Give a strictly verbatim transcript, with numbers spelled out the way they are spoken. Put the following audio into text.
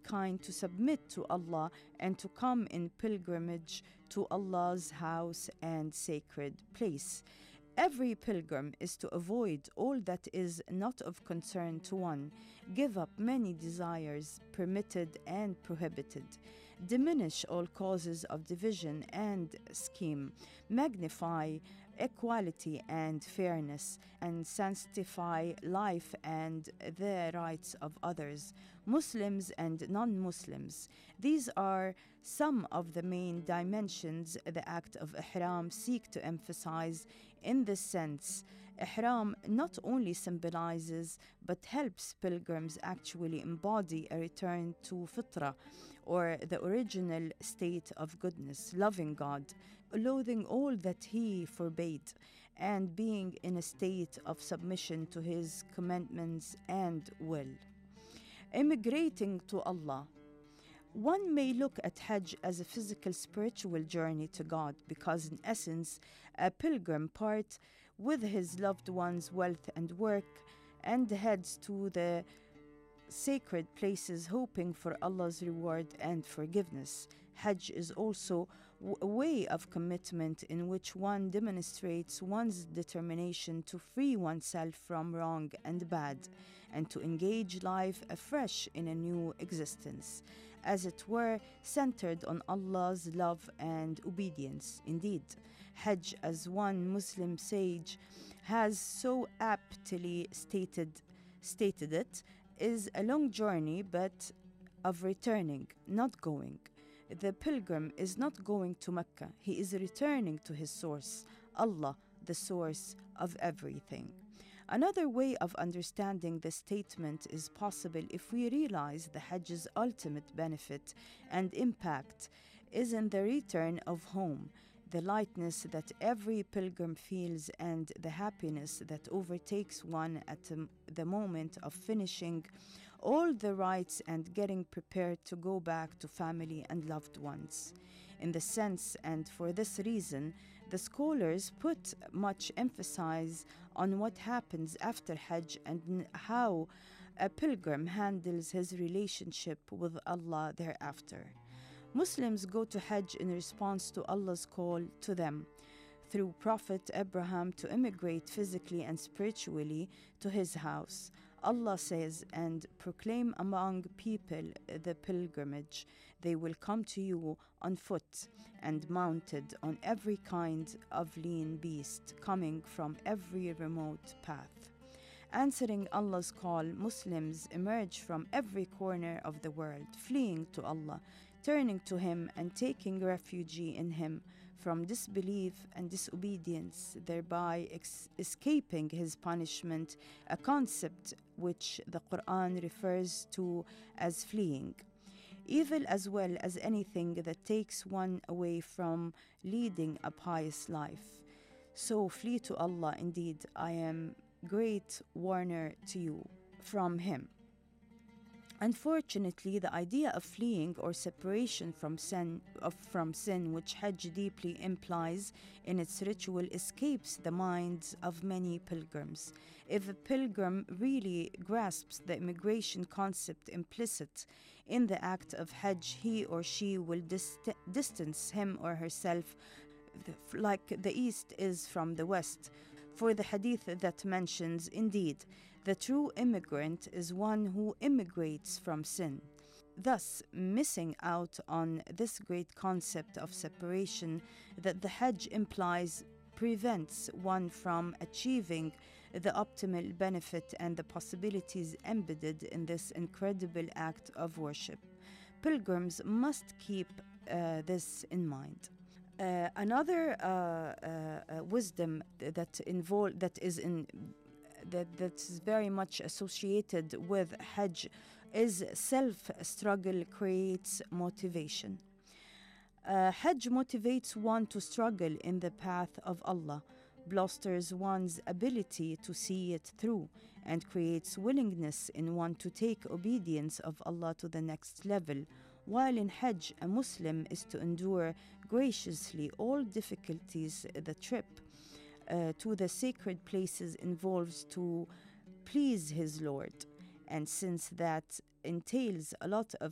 mankind to submit to Allah and to come in pilgrimage to Allah's house and sacred place. Every pilgrim is to avoid all that is not of concern to one, give up many desires permitted and prohibited, diminish all causes of division and scheme, magnify equality and fairness, and sanctify life and the rights of others, Muslims and non-Muslims. These are some of the main dimensions the act of Ihram seek to emphasize. In this sense, Ihram not only symbolizes but helps pilgrims actually embody a return to Fitra, or the original state of goodness, loving God, loathing all that He forbade, and being in a state of submission to His commandments and will. Immigrating to Allah. One may look at Hajj as a physical spiritual journey to God because, in essence, a pilgrim parts with his loved ones' wealth and work and heads to the sacred places hoping for Allah's reward and forgiveness. Hajj is also a way of commitment in which one demonstrates one's determination to free oneself from wrong and bad and to engage life afresh in a new existence, as it were centered on Allah's love and obedience. Indeed, Hajj, as one Muslim sage has so aptly stated, stated it, is a long journey, but of returning, not going. The pilgrim is not going to Mecca. He is returning to his source, Allah, the source of everything. Another way of understanding this statement is possible if we realize the Hajj's ultimate benefit and impact is in the return of home, the lightness that every pilgrim feels and the happiness that overtakes one at the moment of finishing all the rites and getting prepared to go back to family and loved ones. In the sense, and for this reason, the scholars put much emphasis on what happens after Hajj and how a pilgrim handles his relationship with Allah thereafter. Muslims go to Hajj in response to Allah's call to them through Prophet Abraham to immigrate physically and spiritually to his house. Allah says, "And proclaim among people the pilgrimage. They will come to you on foot and mounted on every kind of lean beast, coming from every remote path." Answering Allah's call, Muslims emerge from every corner of the world, fleeing to Allah, turning to Him and taking refuge in Him from disbelief and disobedience, thereby ex- escaping His punishment, a concept which the Quran refers to as fleeing. Evil as well as anything that takes one away from leading a pious life. So flee to Allah, indeed, I am great warner to you from Him. Unfortunately, the idea of fleeing or separation from sin, of, from sin, which Hajj deeply implies in its ritual, escapes the minds of many pilgrims. If a pilgrim really grasps the immigration concept implicit in the act of Hajj, he or she will dist- distance him or herself like the East is from the West. For the hadith that mentions, indeed, the true immigrant is one who immigrates from sin. Thus, missing out on this great concept of separation that the Hajj implies prevents one from achieving the optimal benefit and the possibilities embedded in this incredible act of worship. Pilgrims must keep uh, this in mind. Uh, another uh, uh, uh, wisdom that involve that is in that that's very much associated with Hajj is self-struggle creates motivation. Uh, Hajj motivates one to struggle in the path of Allah, bolsters one's ability to see it through, and creates willingness in one to take obedience of Allah to the next level. While in Hajj, a Muslim is to endure graciously all difficulties the trip uh, to the sacred places involves to please his Lord. And since that entails a lot of